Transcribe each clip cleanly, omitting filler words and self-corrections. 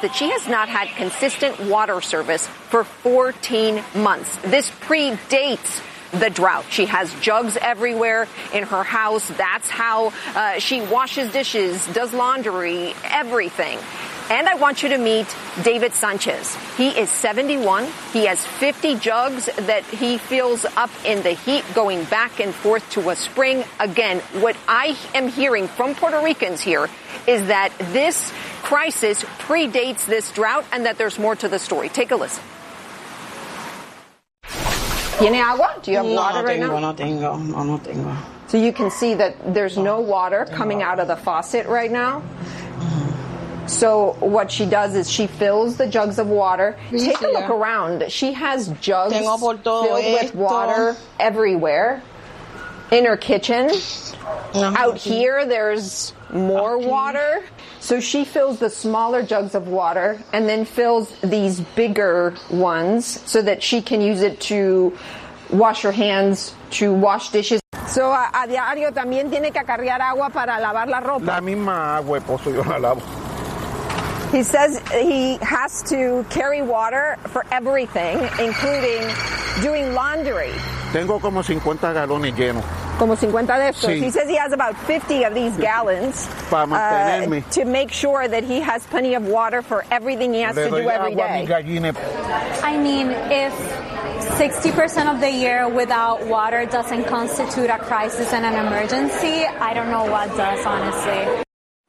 that she has not had consistent water service for 14 months. This predates the drought. She has jugs everywhere in her house. That's how she washes dishes, does laundry, everything. And I want you to meet David Sanchez. He is 71. He has 50 jugs that he fills up in the heat, going back and forth to a spring. Again, what I am hearing from Puerto Ricans here is that this crisis predates this drought and that there's more to the story. Take a listen. ¿Tiene agua? Do you have water right now? No tengo. So you can see that there's no water coming out of the faucet right now. So what she does is she fills the jugs of water. Take a look around. She has jugs filled with water everywhere in her kitchen. Out here, there's more water. So she fills the smaller jugs of water and then fills these bigger ones so that she can use it to wash her hands, to wash dishes. So a diario también tiene que acarrear agua para lavar la ropa. La misma agua de pozo yo la lavo. He says he has to carry water for everything, including doing laundry. Tengo como 50 galones llenos. Como 50 de estos. Sí. He says he has about 50 of these gallons Para mantenerme. to make sure that he has plenty of water for everything he has to do every day. I mean, if 60% of the year without water doesn't constitute a crisis and an emergency, I don't know what does, honestly.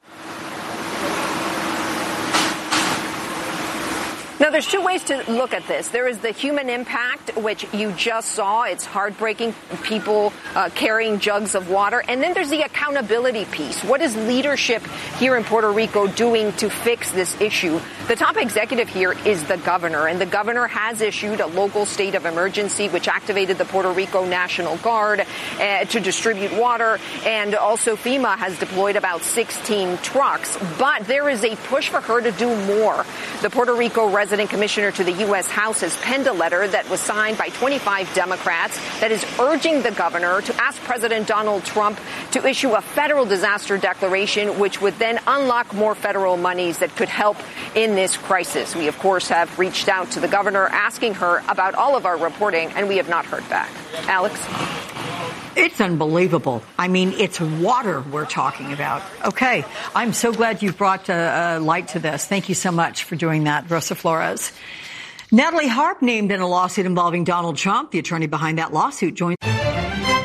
Now, there's two ways to look at this. There is the human impact, which you just saw. It's heartbreaking, people carrying jugs of water. And then there's the accountability piece. What is leadership here in Puerto Rico doing to fix this issue? The top executive here is the governor, and the governor has issued a local state of emergency, which activated the Puerto Rico National Guard to distribute water. And also FEMA has deployed about 16 trucks. But there is a push for her to do more. The Puerto Rico resident commissioner to the U.S. House has penned a letter that was signed by 25 Democrats that is urging the governor to ask President Donald Trump to issue a federal disaster declaration, which would then unlock more federal monies that could help in this crisis. We, of course, have reached out to the governor asking her about all of our reporting, and we have not heard back. Alex? It's unbelievable. I mean, it's water we're talking about. Okay. I'm so glad you brought light to this. Thank you so much for doing that, Rosa Flores. Natalie Harp named in a lawsuit involving Donald Trump. The attorney behind that lawsuit joined.